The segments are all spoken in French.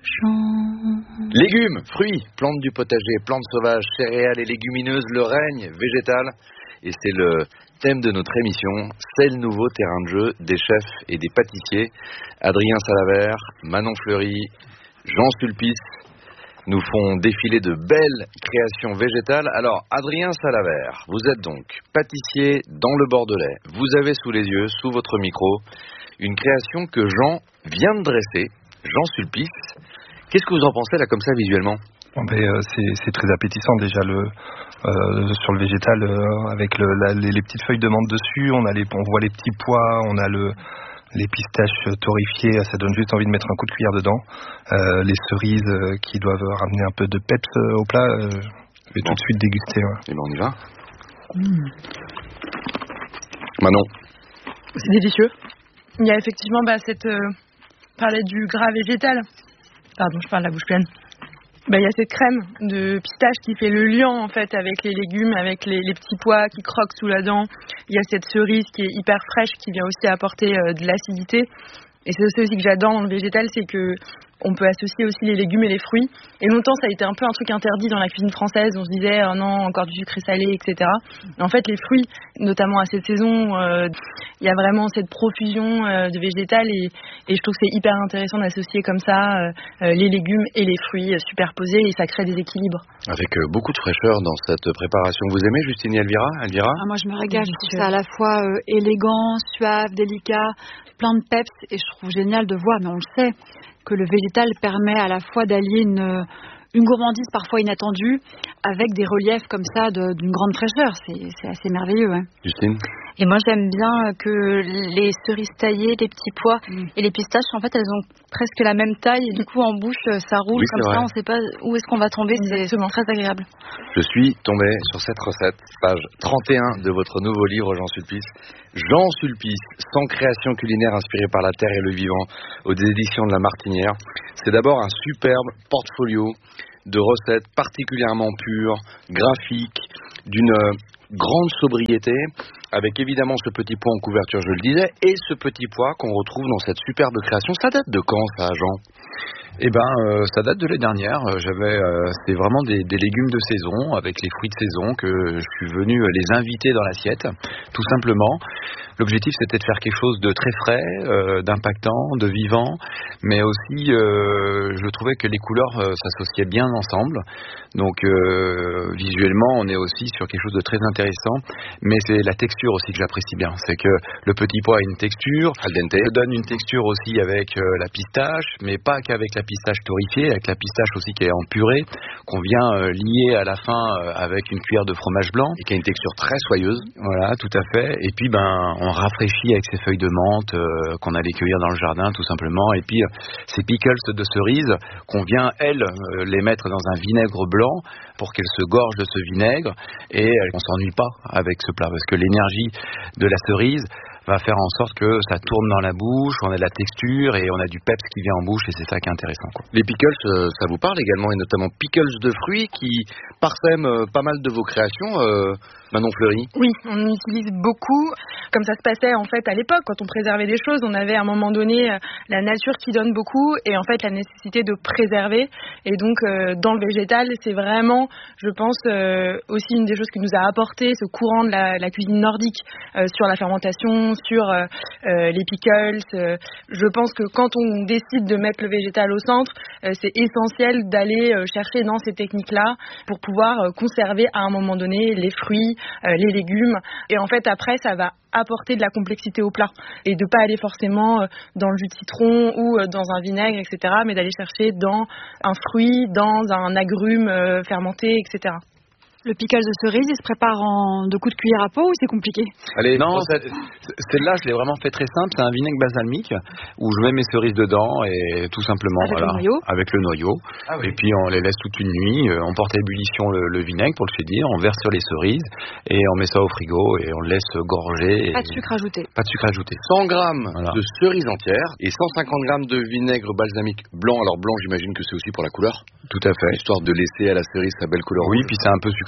Légumes, fruits, plantes du potager, plantes sauvages, céréales et légumineuses, le règne végétal. Et c'est le thème de notre émission, c'est le nouveau terrain de jeu des chefs et des pâtissiers. Adrien Salavert, Manon Fleury, Jean Sulpice nous font défiler de belles créations végétales. Alors, Adrien Salavert, vous êtes donc pâtissier dans le Bordelais. Vous avez sous les yeux, sous votre micro, une création que Jean vient de dresser. Jean Sulpice, qu'est-ce que vous en pensez là comme ça visuellement ? C'est très appétissant déjà sur le végétal avec les petites feuilles de menthe dessus. On voit les petits pois, on a les pistaches torréfiées, ça donne juste envie de mettre un coup de cuillère dedans. Les cerises qui doivent ramener un peu de peps au plat. Je vais tout de suite déguster. Ouais. Et bien on y va. Manon. C'est délicieux. Il y a effectivement cette parlait du gras végétal. Pardon, je parle la bouche pleine. Il y a cette crème de pistache qui fait le lien en fait avec les légumes, avec les petits pois qui croquent sous la dent. Il y a cette cerise qui est hyper fraîche qui vient aussi apporter de l'acidité. Et c'est aussi que j'adore dans le végétal, c'est que on peut associer aussi les légumes et les fruits. Et longtemps, ça a été un peu un truc interdit dans la cuisine française. On se disait, oh non, encore du sucré salé, etc. Et en fait, les fruits, notamment à cette saison, il y a vraiment cette profusion de végétal. Et je trouve que c'est hyper intéressant d'associer comme ça les légumes et les fruits superposés. Et ça crée des équilibres. Avec beaucoup de fraîcheur dans cette préparation. Vous aimez, Justine et Elvira ? Moi, je me régale. Je trouve ça à la fois élégant, suave, délicat, plein de peps. Et je trouve génial de voir, mais on le sait, que le végétal permet à la fois d'allier une gourmandise parfois inattendue avec des reliefs comme ça d'une grande fraîcheur. C'est assez merveilleux. Ouais. Justine ? Et moi, j'aime bien que les cerises taillées, les petits pois et les pistaches, en fait, elles ont presque la même taille. Et du coup, en bouche, ça roule comme ça. On ne sait pas où est-ce qu'on va tomber. Exactement. C'est très agréable. Je suis tombé sur cette recette, page 31 de votre nouveau livre, Jean Sulpice. Jean Sulpice, 100 créations culinaires inspirées par la terre et le vivant, aux éditions de La Martinière. C'est d'abord un superbe portfolio de recettes particulièrement pures, graphiques, d'une grande sobriété, avec évidemment ce petit pois en couverture, je le disais, et ce petit pois qu'on retrouve dans cette superbe création. Ça date de quand, ça, Jean ? Ça date de l'année dernière. C'est vraiment des légumes de saison, avec les fruits de saison, que je suis venu les inviter dans l'assiette, tout simplement. L'objectif, c'était de faire quelque chose de très frais, d'impactant, de vivant, mais aussi, je trouvais que les couleurs s'associaient bien ensemble. Donc, visuellement, on est aussi sur quelque chose de très intéressant, mais c'est la texture aussi que j'apprécie bien. C'est que le petit pois a une texture, al dente, donne une texture aussi avec la pistache, mais pas qu'avec la pistache torréfiée, avec la pistache aussi qui est en purée, qu'on vient lier à la fin avec une cuillère de fromage blanc. Et qui a une texture très soyeuse. Voilà, tout à fait. Et puis, on rafraîchit avec ces feuilles de menthe qu'on allait cueillir dans le jardin, tout simplement. Et puis, ces pickles de cerises qu'on vient, les mettre dans un vinaigre blanc pour qu'elles se gorgent de ce vinaigre. Et on s'ennuie pas avec ce plat, parce que l'énergie de la cerise va faire en sorte que ça tourne dans la bouche, on a de la texture et on a du peps qui vient en bouche, et c'est ça qui est intéressant, quoi. Les pickles, ça vous parle également, et notamment pickles de fruits qui parsèment pas mal de vos créations, Manon Fleury. Oui, on utilise beaucoup. Comme ça se passait en fait à l'époque, quand on préservait des choses, on avait à un moment donné la nature qui donne beaucoup et en fait la nécessité de préserver. Et donc dans le végétal, c'est vraiment, je pense, aussi une des choses qui nous a apporté ce courant de la cuisine nordique sur la fermentation, sur les pickles. Je pense que quand on décide de mettre le végétal au centre, c'est essentiel d'aller chercher dans ces techniques-là pour pouvoir conserver à un moment donné les fruits, les légumes. Et en fait, après, ça va apporter de la complexité au plat et de pas aller forcément dans le jus de citron ou dans un vinaigre, etc., mais d'aller chercher dans un fruit, dans un agrume fermenté, etc. Le pickle de cerise, il se prépare en 2 coups de cuillère à peau ou c'est compliqué ? Allez, non, celle-là, je l'ai vraiment fait très simple. C'est un vinaigre balsamique où je mets mes cerises dedans et tout simplement, avec le noyau. Avec le noyau. Ah oui. Et puis on les laisse toute une nuit. On porte à ébullition le vinaigre pour le chérir. On verse sur les cerises et on met ça au frigo et on le laisse gorger. Pas de sucre ajouté. Pas de sucre ajouté. 100 grammes de cerises entières et 150 grammes de vinaigre balsamique blanc. Alors blanc, j'imagine que c'est aussi pour la couleur. Tout à fait. Histoire de laisser à la cerise sa belle couleur. Oui, rouge. puis c'est un peu sucré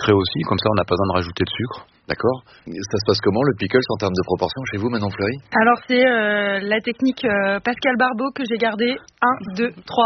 sucré aussi, comme ça on n'a pas besoin de rajouter de sucre. D'accord. Ça se passe comment le pickles en termes de proportion chez vous, Manon Fleury? Alors c'est la technique Pascal Barbeau que j'ai gardée. 1, 2, 3.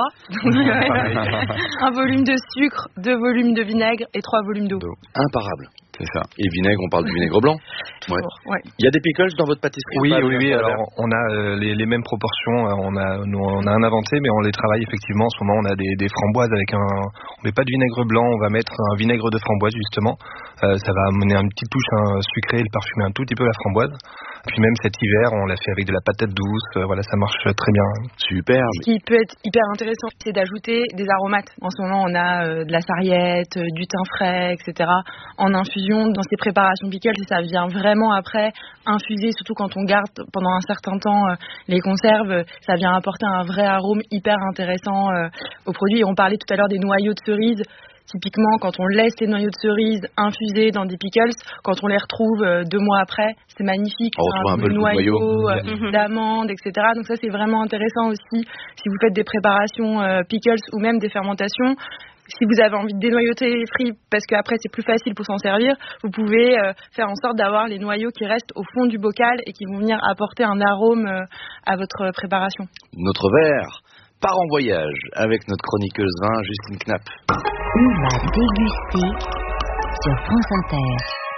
Un volume de sucre, 2 volumes de vinaigre et 3 volumes d'eau. Imparable. C'est ça. Et vinaigre, on parle du vinaigre blanc. Ouais. Il y a des pickles dans votre pâtisserie? Oui. Alors on a les mêmes proportions. On a un inventé, mais on les travaille effectivement. En ce moment, on a des framboises avec on met pas de vinaigre blanc, on va mettre un vinaigre de framboise justement. Ça va amener une petite touche sucrée, le parfumer un tout petit peu la framboise. Puis même cet hiver, on l'a fait avec de la patate douce. Voilà, ça marche très bien. Super. Ce qui peut être hyper intéressant, c'est d'ajouter des aromates. En ce moment, on a de la sarriette, du thym frais, etc. en infusion dans ces préparations pickles. Et ça vient vraiment après infuser, surtout quand on garde pendant un certain temps les conserves. Ça vient apporter un vrai arôme hyper intéressant au produit. Et on parlait tout à l'heure des noyaux de cerise. Typiquement, quand on laisse les noyaux de cerise infusés dans des pickles, quand on les retrouve 2 mois après, c'est magnifique. On retrouve un peu le noyau d'amandes, etc. Donc ça, c'est vraiment intéressant aussi si vous faites des préparations pickles ou même des fermentations. Si vous avez envie de dénoyauter les fruits, parce qu'après c'est plus facile pour s'en servir, vous pouvez faire en sorte d'avoir les noyaux qui restent au fond du bocal et qui vont venir apporter un arôme à votre préparation. Notre verre part en voyage avec notre chroniqueuse vin, Justine Knapp. On va déguster sur France Inter.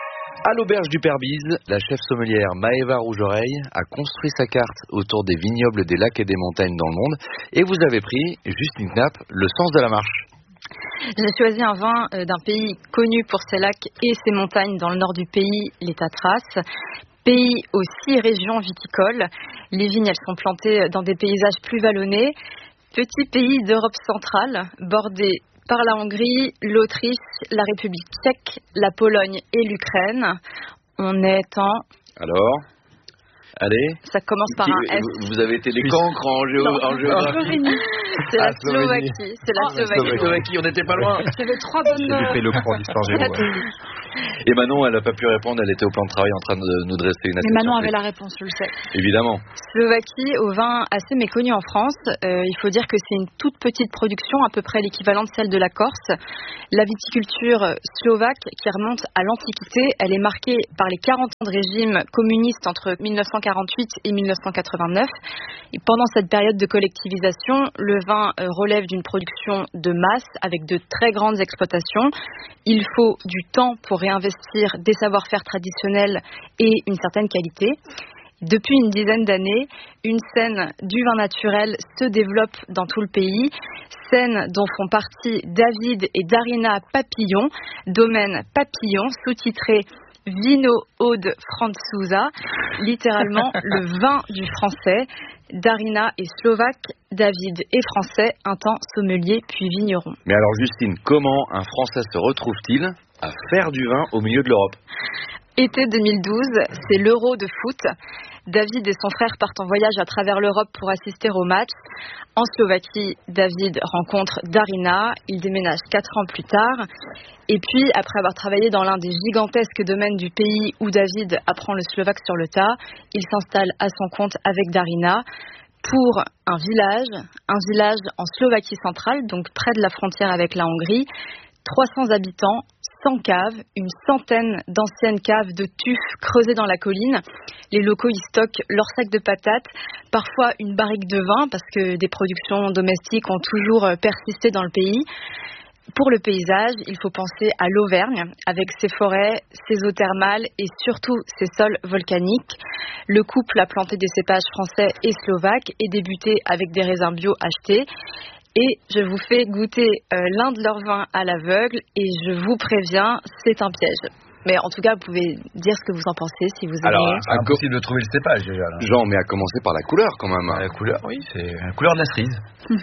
À l'auberge du Père Bise, la chef sommelière Maëva Rougeoreille a construit sa carte autour des vignobles, des lacs et des montagnes dans le monde. Et vous avez pris, Justine Knapp, le sens de la marche. J'ai choisi un vin d'un pays connu pour ses lacs et ses montagnes dans le nord du pays, les Tatras. Pays aux 6 régions viticoles. Les vignes, elles sont plantées dans des paysages plus vallonnés. Petit pays d'Europe centrale, bordé par la Hongrie, l'Autriche, la République tchèque, la Pologne et l'Ukraine. On est en... Alors, allez. Ça commence par un S. Vous avez été les cancres en géographie. C'est la Slovaquie. C'est la Slovaquie, on n'était pas loin. J'avais 3 bonnes... J'ai fait le cours d'histoire géo. Et Manon, elle n'a pas pu répondre, elle était au plan de travail en train de nous dresser une assiette. Mais Manon avait la réponse, je le sais. Évidemment. Slovaquie, au vin assez méconnu en France. Il faut dire que c'est une toute petite production, à peu près l'équivalent de celle de la Corse. La viticulture slovaque, qui remonte à l'Antiquité, elle est marquée par les 40 ans de régime communiste entre 1948 et 1989. Et pendant cette période de collectivisation, le vin relève d'une production de masse avec de très grandes exploitations. Il faut du temps pour réinvestir des savoir-faire traditionnels et une certaine qualité. Depuis une dizaine d'années, une scène du vin naturel se développe dans tout le pays, scène dont font partie David et Darina Papillon, domaine Papillon, sous-titré Vino Aude Franzusa, littéralement le vin du français. Darina est slovaque, David est français, un temps sommelier puis vigneron. Mais alors Justine, comment un Français se retrouve-t-il à faire du vin au milieu de l'Europe ? Été 2012, c'est l'Euro de foot. David et son frère partent en voyage à travers l'Europe pour assister au match. En Slovaquie, David rencontre Darina. Il déménage 4 ans plus tard. Et puis, après avoir travaillé dans l'un des gigantesques domaines du pays où David apprend le slovaque sur le tas, il s'installe à son compte avec Darina pour un village en Slovaquie centrale, donc près de la frontière avec la Hongrie. 300 habitants, 100 caves, une centaine d'anciennes caves de tufs creusées dans la colline. Les locaux y stockent leurs sacs de patates, parfois une barrique de vin, parce que des productions domestiques ont toujours persisté dans le pays. Pour le paysage, il faut penser à l'Auvergne, avec ses forêts, ses eaux thermales et surtout ses sols volcaniques. Le couple a planté des cépages français et slovaques et débuté avec des raisins bio achetés. Et je vous fais goûter l'un de leurs vins à l'aveugle et je vous préviens, c'est un piège. Mais en tout cas, vous pouvez dire ce que vous en pensez si vous avez... Alors, c'est impossible de trouver le cépage déjà. Là. Jean, mais à commencer par la couleur quand même. La couleur, oui, c'est la couleur de la cerise.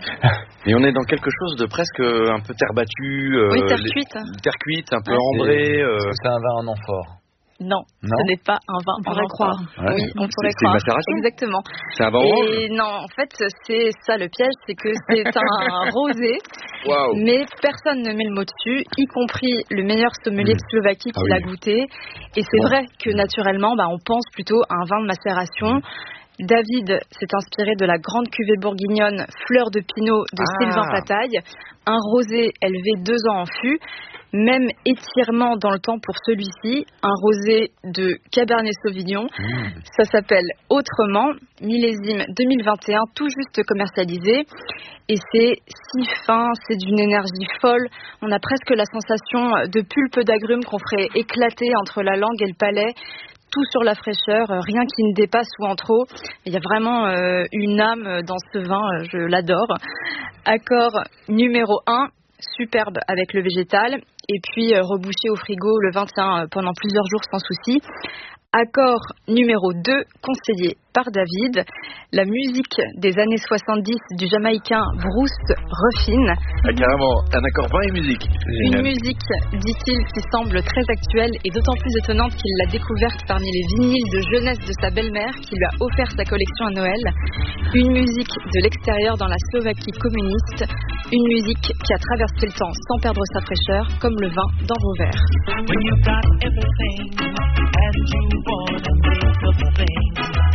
Et on est dans quelque chose de presque un peu terre battue. Oui, terre cuite. Terre cuite, un peu ambrée. C'est un vin en amphore. Non, ce n'est pas un vin. On pourrait croire. Ouais. Oui, on pourrait croire. C'est une macération ? Exactement. C'est un vin orange ? Et non, en fait, c'est ça le piège, c'est que c'est un rosé, mais personne ne met le mot dessus, y compris le meilleur sommelier de Slovaquie qui l'a goûté. Et c'est vrai que naturellement, on pense plutôt à un vin de macération. David s'est inspiré de la grande cuvée bourguignonne Fleur de Pinot de Sylvain Pataille, un rosé élevé 2 ans en fût. Même étirement dans le temps pour celui-ci, un rosé de Cabernet Sauvignon. Ça s'appelle Autrement, millésime 2021, tout juste commercialisé. Et c'est si fin, c'est d'une énergie folle. On a presque la sensation de pulpe d'agrumes qu'on ferait éclater entre la langue et le palais. Tout sur la fraîcheur, rien qui ne dépasse ou en trop. Il y a vraiment une âme dans ce vin, je l'adore. Accord numéro 1, superbe avec le végétal. Et puis rebouché au frigo le 21 pendant plusieurs jours sans souci. Accord numéro 2, conseillé par David, la musique des années 70 du Jamaïcain Bruce Ruffin. Ah, carrément, un accord vin et musique. Une musique, dit-il, qui semble très actuelle et d'autant plus étonnante qu'il l'a découverte parmi les vinyles de jeunesse de sa belle-mère qui lui a offert sa collection à Noël. Une musique de l'extérieur dans la Slovaquie communiste. Une musique qui a traversé le temps sans perdre sa fraîcheur, comme le vin dans vos verres. When you got everything and you wanna make a thing,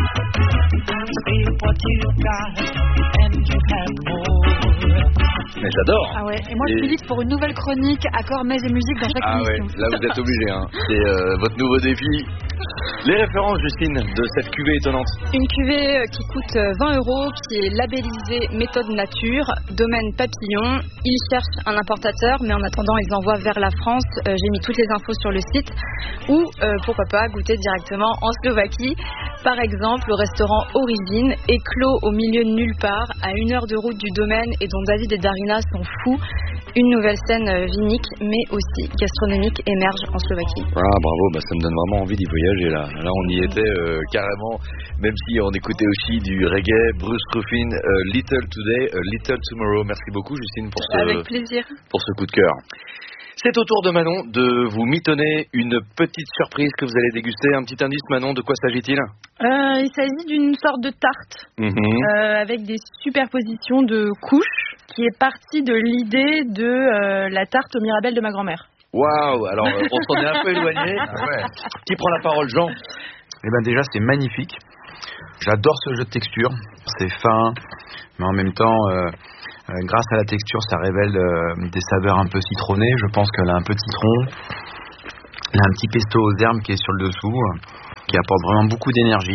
say what you got and you have more. Mais j'adore. Ah ouais. Et moi, je milite pour une nouvelle chronique, accords, mets et musique dans chaque émission. Ouais, là vous êtes obligés, hein. C'est votre nouveau défi. Les références, Justine, de cette cuvée étonnante. Une cuvée qui coûte 20 €, qui est labellisée méthode nature, domaine papillon. Ils cherchent un importateur, mais en attendant, ils envoient vers la France. J'ai mis toutes les infos sur le site. Ou, pourquoi pas, goûter directement en Slovaquie. Par exemple, au restaurant Origine, éclos au milieu de nulle part, à 1 heure de route du domaine et dont David et Darina sont fous. Une nouvelle scène vinique, mais aussi gastronomique émerge en Slovaquie. Ah bravo, ça me donne vraiment envie d'y voyager là. Là on y était carrément, même si on écoutait aussi du reggae, Bruce Ruffin, Little Today, Little Tomorrow. Merci beaucoup Justine pour Avec plaisir. Pour ce coup de cœur. C'est au tour de Manon de vous mitonner une petite surprise que vous allez déguster. Un petit indice, Manon, de quoi s'agit-il ? Il s'agit d'une sorte de tarte avec des superpositions de couches qui est partie de l'idée de la tarte aux mirabelles de ma grand-mère. Waouh ! Alors, on s'en est un peu éloigné. Ouais. Qui prend la parole, Jean ? Eh ben déjà, c'est magnifique. J'adore ce jeu de texture. C'est fin, mais en même temps... grâce à la texture, ça révèle des saveurs un peu citronnées. Je pense qu'elle a un peu de citron. Elle a un petit pesto aux herbes qui est sur le dessous, qui apporte vraiment beaucoup d'énergie.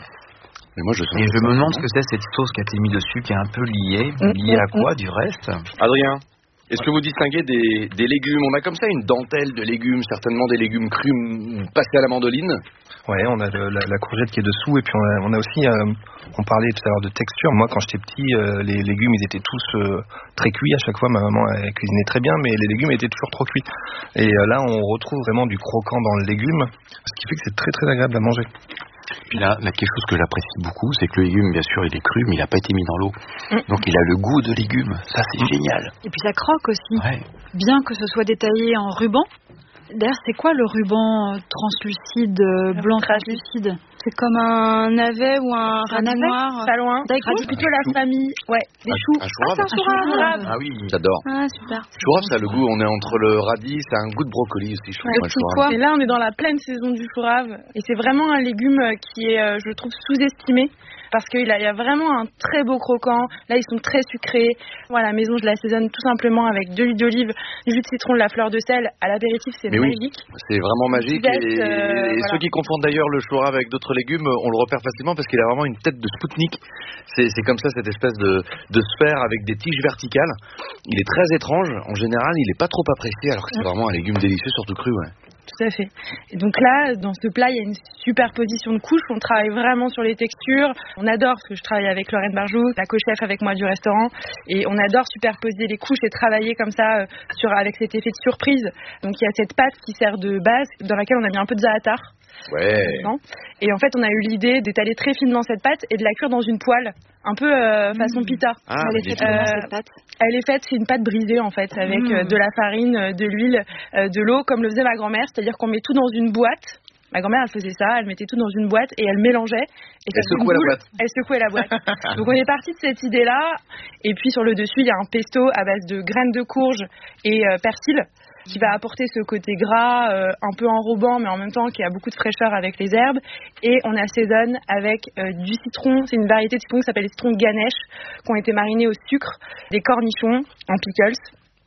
Et je me demande ce que c'est cette sauce qui a été mise dessus, qui est un peu liée. Liée à quoi, du reste ? Adrien, est-ce que vous distinguez des légumes ? On a comme ça une dentelle de légumes, certainement des légumes crus passés à la mandoline. Ouais, on a la courgette qui est dessous et puis on a aussi, on parlait tout à l'heure de texture. Moi, quand j'étais petit, les légumes, ils étaient tous très cuits. À chaque fois, ma maman elle cuisinait très bien, mais les légumes étaient toujours trop cuits. Et là, on retrouve vraiment du croquant dans le légume, ce qui fait que c'est très très agréable à manger. Puis là, quelque chose que j'apprécie beaucoup, c'est que le légume, bien sûr, il est cru, mais il n'a pas été mis dans l'eau. Donc il a le goût de légume. Ça, c'est génial. Et puis ça croque aussi. Ouais. Bien que ce soit détaillé en ruban. D'ailleurs, c'est quoi le ruban translucide, blanc translucide ? C'est comme un navet ou un radis noir. Pas loin. D'accord. Plutôt la famille. Ouais, des choux. Un chou-rave. Ah, c'est un chou-rave. Ah oui, j'adore. Ah, super. Chou-rave, ça a le goût. On est entre le radis, ça a un goût de brocoli aussi, je trouve. Ouais, le chou-rave. Et là, on est dans la pleine saison du chou-rave. Et c'est vraiment un légume qui est, je trouve, sous-estimé. Parce qu'il y a vraiment un très beau croquant. Là, ils sont très sucrés. Voilà, à la maison, je l'assaisonne tout simplement avec de l'huile d'olive, du jus de citron, de la fleur de sel. À l'apéritif, c'est magique. Oui, c'est vraiment magique. Et voilà. Ceux qui confondent d'ailleurs le chou-rave avec d'autres légumes, on le repère facilement parce qu'il a vraiment une tête de Spoutnik. C'est comme ça, cette espèce de sphère avec des tiges verticales. Il est très étrange. En général, il n'est pas trop apprécié alors que c'est vraiment un légume délicieux, surtout cru. Ouais. Tout à fait. Et donc là, dans ce plat, il y a une superposition de couches. On travaille vraiment sur les textures. On adore, parce que je travaille avec Lorraine Barjou, la co-chef avec moi du restaurant. Et on adore superposer les couches et travailler comme ça avec cet effet de surprise. Donc il y a cette pâte qui sert de base, dans laquelle on a mis un peu de za'atar. Ouais. Et en fait, on a eu l'idée d'étaler très finement cette pâte et de la cuire dans une poêle, un peu façon pita. Elle est faite comment, cette pâte ? Elle est faite, c'est une pâte brisée en fait, avec de la farine, de l'huile, de l'eau, comme le faisait ma grand-mère, c'est-à-dire qu'on met tout dans une boîte. Ma grand-mère, elle faisait ça, elle mettait tout dans une boîte et elle mélangeait. Et elle secouait la boîte. Elle secouait la boîte. Donc on est parti de cette idée-là. Et puis sur le dessus, il y a un pesto à base de graines de courge et persil, qui va apporter ce côté gras, un peu enrobant, mais en même temps qui a beaucoup de fraîcheur avec les herbes. Et on assaisonne avec du citron. C'est une variété de citron qui s'appelle les citrons Ganesh, qui ont été marinés au sucre, des cornichons en pickles.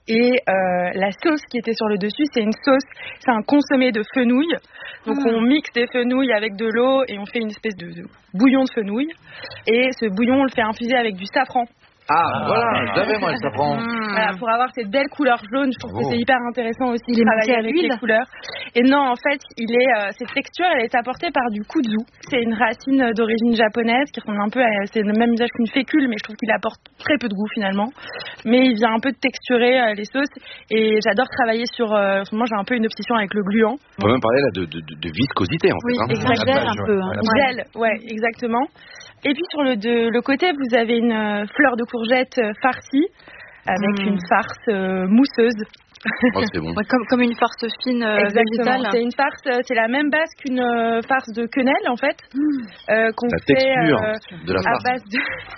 Et la sauce qui était sur le dessus, c'est un consommé de fenouil. Donc on mixe des fenouils avec de l'eau et on fait une espèce de bouillon de fenouil. Et ce bouillon, on le fait infuser avec du safran. Voilà, j'avais moi le safran. Voilà, pour avoir cette belle couleur jaune, je trouve que c'est hyper intéressant aussi de travailler avec l'huile. les couleurs. Et non, en fait, cette texture, elle est apportée par du kudzu. C'est une racine d'origine japonaise qui ressemble un peu c'est le même usage qu'une fécule, mais je trouve qu'il apporte très peu de goût finalement. Mais il vient un peu de texturer les sauces. Et j'adore travailler sur. Moi, j'ai un peu une obsession avec le gluant. On peut même parler là de viscosité en fait. Oui, exactement. Un peu. Gel, ouais, exactement. Et puis sur le côté, vous avez une fleur de courgette farcie avec une farce mousseuse. Oh, c'est bon. Ouais, comme une farce fine végétale. C'est une farce, c'est la même base qu'une farce de quenelle en fait, qu'on La fait texture de la à farce. base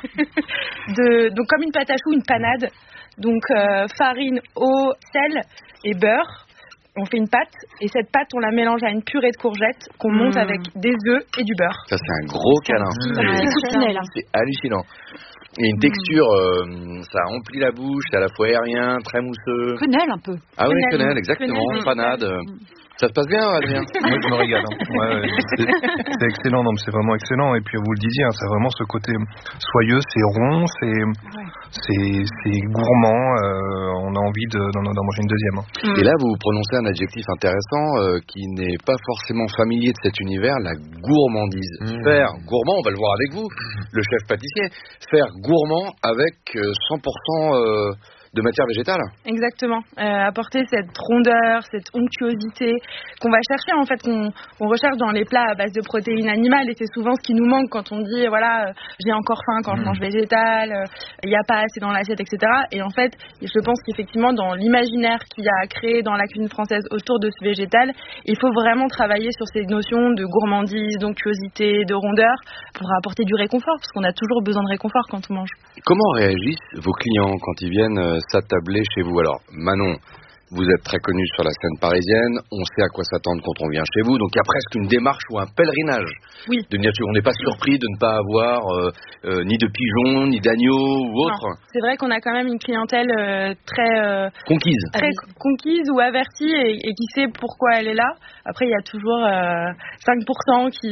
donc comme une pâte à choux, une panade. Donc farine, eau, sel et beurre. On fait une pâte et cette pâte, on la mélange à une purée de courgettes qu'on monte avec des œufs et du beurre. Ça, c'est un gros câlin. C'est hallucinant. Et une texture, ça remplit la bouche, c'est à la fois aérien, très mousseux. Quenelle un peu. Ah oui, quenelle, exactement, panade. Ça se passe bien, Adrien? Moi, je me régale. C'est excellent, non, mais c'est vraiment excellent. Et puis, vous le disiez, c'est vraiment ce côté soyeux, c'est rond, c'est gourmand. On a envie d'en manger une deuxième. Et là, vous prononcez un adjectif intéressant qui n'est pas forcément familier de cet univers, la gourmandise. Faire gourmand, on va le voir avec vous, le chef pâtissier, faire gourmand avec 100% de matière végétale. Exactement. Apporter cette rondeur, cette onctuosité qu'on va chercher en fait, qu'on recherche dans les plats à base de protéines animales, et c'est souvent ce qui nous manque quand on dit voilà, j'ai encore faim quand je mange végétal, il n'y a pas assez dans l'assiette, etc. Et en fait, je pense qu'effectivement dans l'imaginaire qu'il y a à créer dans la cuisine française autour de ce végétal, il faut vraiment travailler sur ces notions de gourmandise, d'onctuosité, de rondeur pour apporter du réconfort, parce qu'on a toujours besoin de réconfort quand on mange. Comment réagissent vos clients quand ils viennent s'attabler chez vous? Alors, Manon, vous êtes très connue sur la scène parisienne, on sait à quoi s'attendre quand on vient chez vous, donc il y a presque une démarche ou un pèlerinage. Oui. De venir chez vous. On n'est pas surpris de ne pas avoir ni de pigeons, ni d'agneaux ou autre. Non. C'est vrai qu'on a quand même une clientèle très conquise ou avertie et qui sait pourquoi elle est là. Après, il y a toujours 5% qui